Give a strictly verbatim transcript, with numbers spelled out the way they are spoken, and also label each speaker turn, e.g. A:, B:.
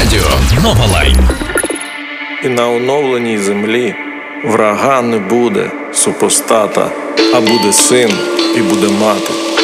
A: Радіо Нова Лайм.
B: І на оновленій землі врага не буде супостата, а буде син і буде мати.